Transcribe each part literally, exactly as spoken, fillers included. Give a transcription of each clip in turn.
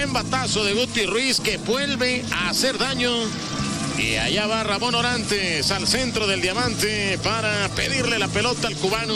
Buen batazo de Guti Ruiz que vuelve a hacer daño. Y allá va Ramón Orantes al centro del diamante para pedirle la pelota al cubano.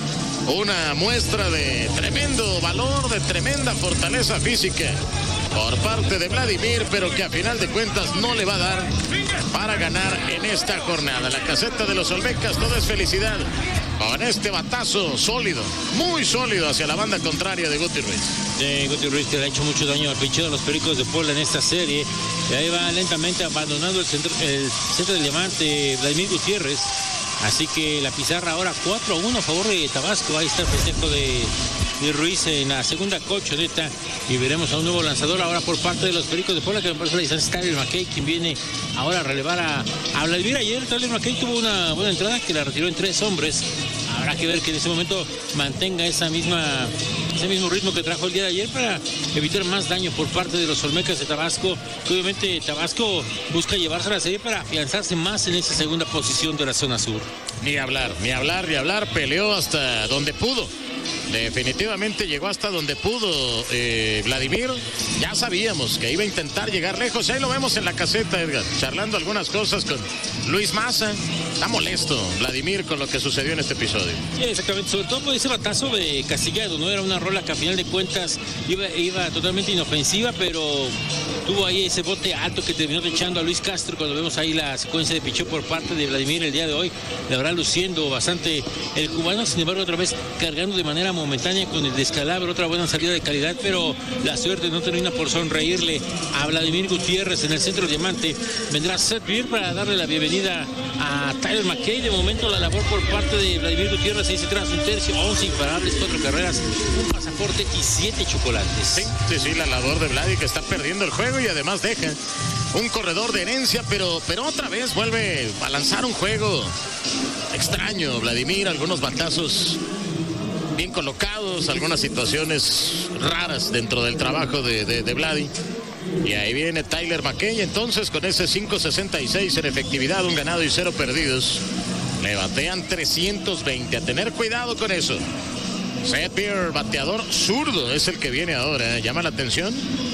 Una muestra de tremendo valor, de tremenda fortaleza física por parte de Vladimir, pero que a final de cuentas no le va a dar para ganar en esta jornada. La caseta de los Olmecas, todo es felicidad con este batazo sólido, muy sólido hacia la banda contraria de Guti Ruiz. Sí, Guti Ruiz que le ha hecho mucho daño al picheo de los Pericos de Puebla en esta serie. Y ahí va lentamente abandonando el centro, el centro del diamante Vladimir Gutiérrez. Así que la pizarra ahora cuatro a uno a favor de Tabasco. Ahí está el festejo de, de Ruiz en la segunda colchoneta. Y veremos a un nuevo lanzador ahora por parte de los Pericos de Puebla, que me parece la distancia es Tyler McKay, quien viene ahora a relevar a, a Vladimir. Ayer Tyler McKay tuvo una buena entrada que la retiró en tres hombres. Habrá que ver que en ese momento mantenga esa misma, ese mismo ritmo que trajo el día de ayer para evitar más daño por parte de los Olmecas de Tabasco. Que obviamente Tabasco busca llevarse a la serie para afianzarse más en esa segunda posición de la zona sur. Ni hablar, ni hablar, ni hablar. Peleó hasta donde pudo. Definitivamente llegó hasta donde pudo eh, Vladimir. Ya sabíamos que iba a intentar llegar lejos. Ahí lo vemos en la caseta, Edgar, charlando algunas cosas con Luis Maza. Está molesto Vladimir con lo que sucedió en este episodio. Sí, exactamente, sobre todo por ese batazo de Castillado, ¿no? Era una rola que a final de cuentas iba, iba totalmente inofensiva, pero tuvo ahí ese bote alto que terminó echando a Luis Castro. Cuando vemos ahí la secuencia de picheo por parte de Vladimir el día de hoy, la verdad luciendo bastante el cubano. Sin embargo, otra vez cargando de manera momentánea con el descalabro, otra buena salida de calidad, pero la suerte no termina por sonreírle a Vladimir Gutiérrez en el centro del diamante. Vendrá Seth Beer para darle la bienvenida a Tyler McKay. De momento la labor por parte de Vladimir Gutiérrez, ahí se tras un tercio, once imparables, cuatro carreras, un pasaporte y siete chocolates. Sí, sí, sí, la labor de Vladi que está perdiendo el juego y además deja un corredor de herencia, pero, pero otra vez vuelve a lanzar un juego extraño. Vladimir, algunos batazos bien colocados, algunas situaciones raras dentro del trabajo de, de, de Vladi. Y ahí viene Tyler McKay entonces con ese cinco sesenta y seis en efectividad, un ganado y cero perdidos. Le batean trescientos veinte, a tener cuidado con eso. Seth Beer, bateador zurdo, es el que viene ahora. Llama la atención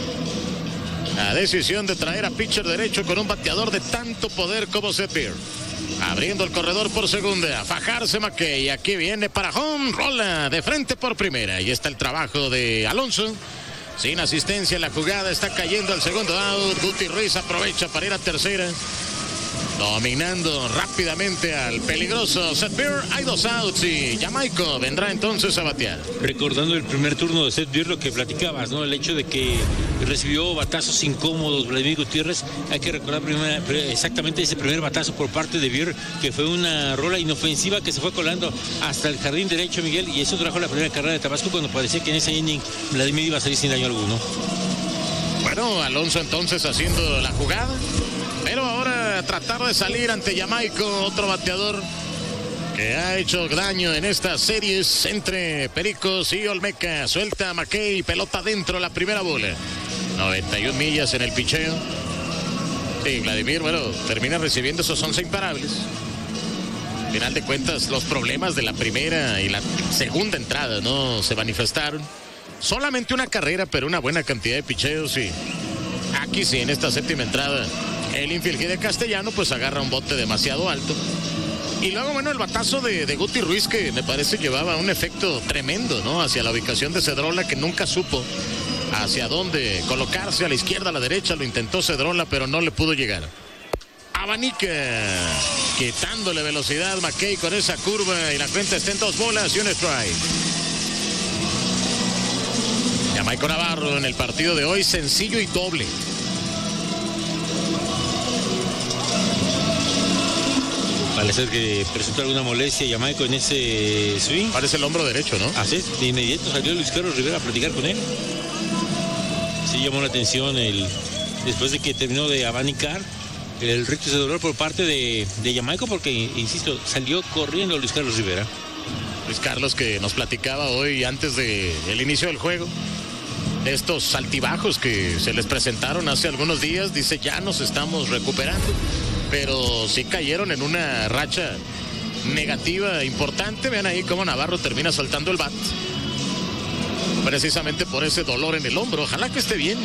la decisión de traer a pitcher derecho con un bateador de tanto poder como Seth Beer. Abriendo el corredor por segunda, a fajarse McKay. Aquí viene para home, rola de frente por primera. Y está el trabajo de Alonso. Sin asistencia en la jugada, está cayendo al segundo out. Guti Ruiz aprovecha para ir a tercera. Dominando rápidamente al peligroso Seth Beer. Hay dos outs y Jamaico vendrá entonces a batear. Recordando el primer turno de Seth Beer, lo que platicabas, ¿no? El hecho de que recibió batazos incómodos Vladimir Gutiérrez. Hay que recordar primera, exactamente ese primer batazo por parte de Beer, que fue una rola inofensiva que se fue colando hasta el jardín derecho, Miguel, y eso trajo la primera carrera de Tabasco cuando parecía que en ese inning Vladimir iba a salir sin daño alguno. Bueno, Alonso entonces haciendo la jugada, pero ahora tratar de salir ante Jamaico, otro bateador que ha hecho daño en estas series entre Pericos y Olmeca. Suelta a McKay, pelota dentro, la primera bola. noventa y una millas en el picheo. Sí, Vladimir, bueno, termina recibiendo esos once imparables. Al final de cuentas, los problemas de la primera y la segunda entrada no se manifestaron. Solamente una carrera, pero una buena cantidad de picheos. Y aquí sí, en esta séptima entrada, el infield de Castellano pues agarra un bote demasiado alto. Y luego, bueno, el batazo de, de Guti Ruiz, que me parece llevaba un efecto tremendo, ¿no? Hacia la ubicación de Cedrola, que nunca supo hacia dónde colocarse, a la izquierda, a la derecha. Lo intentó Cedrola, pero no le pudo llegar. Abanica, quitándole velocidad McKay con esa curva, y la cuenta está en dos bolas y un strike. Jamaico Navarro en el partido de hoy, sencillo y doble. Parece que presentó alguna molestia Jamaico en ese swing. Parece el hombro derecho, ¿no? Así es, de inmediato salió Luis Carlos Rivera a platicar con él. Sí llamó la atención el después de que terminó de abanicar el rictus de dolor por parte de, de Jamaico, porque, insisto, salió corriendo Luis Carlos Rivera. Luis Carlos, que nos platicaba hoy antes del inicio del juego, de estos altibajos que se les presentaron hace algunos días. Dice, ya nos estamos recuperando, pero sí cayeron en una racha negativa importante. Vean ahí cómo Navarro termina soltando el bat, precisamente por ese dolor en el hombro. Ojalá que esté bien.